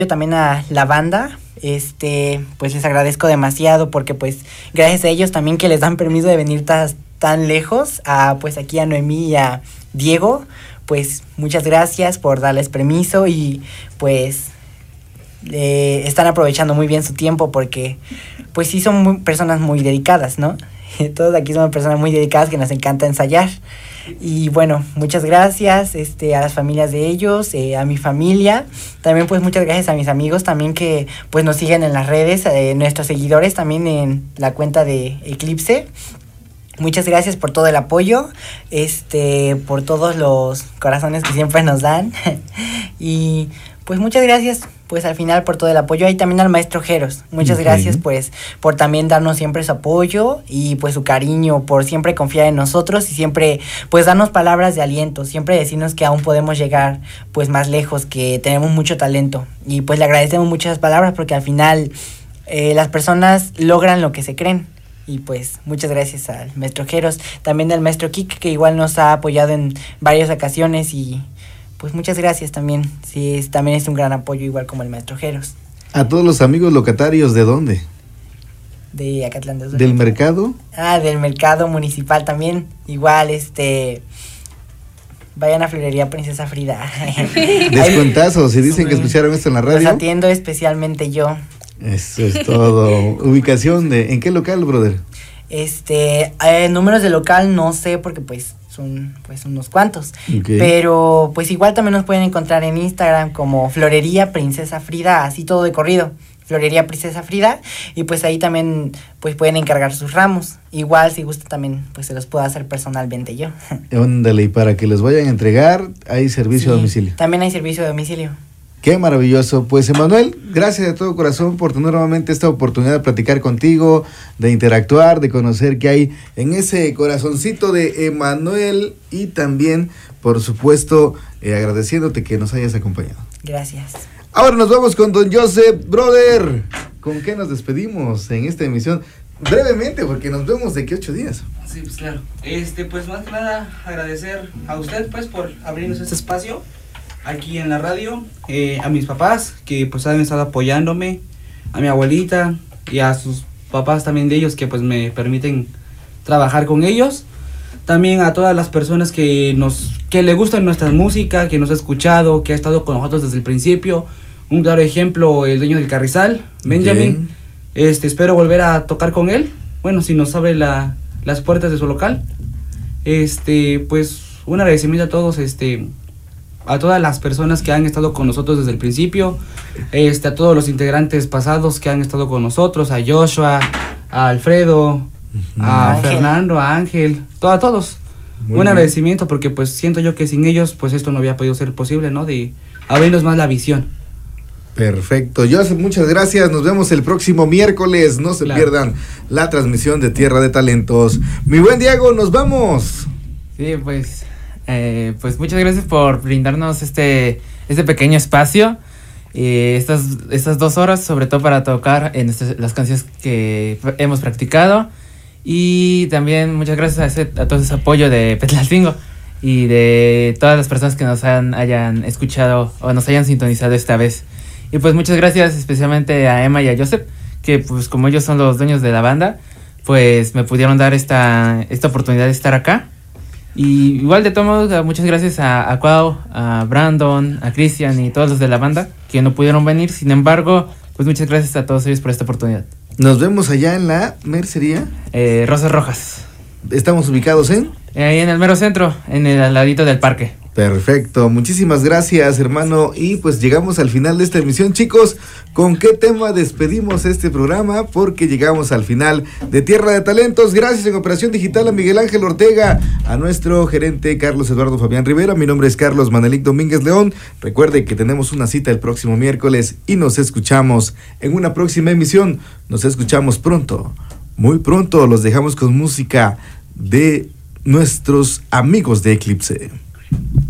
también a la banda. Pues les agradezco demasiado porque pues gracias a ellos también que les dan permiso de venir tan lejos, pues aquí a Noemí y a Diego, pues muchas gracias por darles permiso y pues están aprovechando muy bien su tiempo porque pues sí son personas muy dedicadas, ¿no? Todos aquí somos personas muy dedicadas que nos encanta ensayar. Y bueno, muchas gracias a las familias de ellos, a mi familia. También pues muchas gracias a mis amigos también que pues nos siguen en las redes, nuestros seguidores también en la cuenta de Eclipse. Muchas gracias por todo el apoyo, por todos los corazones que siempre nos dan. Y pues muchas gracias pues al final por todo el apoyo. Y también al maestro Jeros, muchas gracias pues por también darnos siempre su apoyo y pues su cariño, por siempre confiar en nosotros y siempre pues darnos palabras de aliento, siempre decirnos que aún podemos llegar pues más lejos, que tenemos mucho talento. Y pues le agradecemos muchas palabras porque al final las personas logran lo que se creen. Y pues muchas gracias al maestro Jeros, también al maestro Kik, que igual nos ha apoyado en varias ocasiones y pues muchas gracias también. Sí, también es un gran apoyo igual como el maestro Jeros. A todos los amigos locatarios, ¿de dónde? De Acatlán de Osvaldo. ¿Del mercado? Del mercado municipal también. Igual, vayan a Florería Princesa Frida. Descuentazos, si dicen que escucharon esto en la radio. Los atiendo especialmente yo. Eso es todo. Ubicación ¿en qué local, brother? Números de local no sé porque pues son pues unos cuantos. Okay. Pero pues igual también nos pueden encontrar en Instagram como Florería Princesa Frida, así todo de corrido. Florería Princesa Frida, y pues ahí también pues pueden encargar sus ramos. Igual si gusta también pues se los puedo hacer personalmente yo. Óndale, y para que les vayan a entregar, hay servicio a domicilio. También hay servicio de domicilio. Qué maravilloso. Pues Emanuel, gracias de todo corazón por tener nuevamente esta oportunidad de platicar contigo, de interactuar, de conocer qué hay en ese corazoncito de Emanuel y también, por supuesto, agradeciéndote que nos hayas acompañado. Gracias. Ahora nos vamos con don Joseph, brother. ¿Con qué nos despedimos en esta emisión? Brevemente, porque nos vemos de aquí 8 días. Sí, pues claro. Pues más que nada agradecer a usted pues por abrirnos este espacio aquí en la radio, a mis papás que pues han estado apoyándome, a mi abuelita y a sus papás también de ellos que pues me permiten trabajar con ellos. También a todas las personas que le gustan nuestra música, que nos ha escuchado, que ha estado con nosotros desde el principio. Un claro ejemplo, el dueño del Carrizal, Benjamin. Espero volver a tocar con él. Bueno, si nos abre las puertas de su local. Pues un agradecimiento a todos, a todas las personas que han estado con nosotros desde el principio, a todos los integrantes pasados que han estado con nosotros, a Joshua, a Alfredo, a Ángel. Fernando, a Ángel, a todos. Un agradecimiento porque pues siento yo que sin ellos pues esto no había podido ser posible, ¿no? De abrirnos más la visión. Perfecto, Joseph, muchas gracias. Nos vemos el próximo miércoles. No se pierdan la transmisión de Tierra de Talentos. Mi buen Diego, nos vamos. Sí, pues muchas gracias por brindarnos este pequeño espacio. Estas 2 horas, sobre todo para tocar las canciones que hemos practicado. Y también muchas gracias a todo ese apoyo de Petlalcingo y de todas las personas que nos hayan escuchado o nos hayan sintonizado esta vez. Y pues muchas gracias especialmente a Emma y a Joseph, que pues como ellos son los dueños de la banda, pues me pudieron dar esta oportunidad de estar acá. Y igual de todos modos, muchas gracias a Cuau, a Brandon, a Cristian y todos los de la banda que no pudieron venir. Sin embargo, pues muchas gracias a todos ellos por esta oportunidad. Nos vemos allá en la mercería. Rosas Rojas. ¿Estamos ubicados en? Ahí en el mero centro, en el al ladito del parque. Perfecto, muchísimas gracias, hermano. Y pues llegamos al final de esta emisión, chicos. ¿Con qué tema despedimos este programa? Porque llegamos al final de Tierra de Talentos. Gracias en Operación Digital a Miguel Ángel Ortega, a nuestro gerente Carlos Eduardo Fabián Rivera. Mi nombre es Carlos Manelik Domínguez León. Recuerde que tenemos una cita el próximo miércoles y nos escuchamos en una próxima emisión. Nos escuchamos pronto, muy pronto. Los dejamos con música de nuestros amigos de Eclipse.